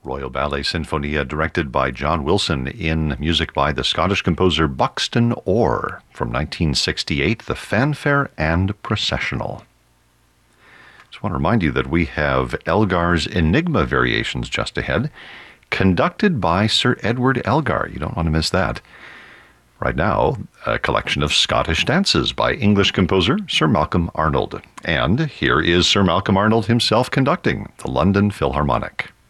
Royal Ballet Sinfonia, directed by John Wilson, in music by the Scottish composer Buxton Orr from 1968, the Fanfare and Processional. Just want to remind you that we have Elgar's Enigma variations just ahead, conducted by Sir Edward Elgar. You don't want to miss that. Right now, a collection of Scottish dances by English composer Sir Malcolm Arnold. And here is Sir Malcolm Arnold himself conducting the London Philharmonic.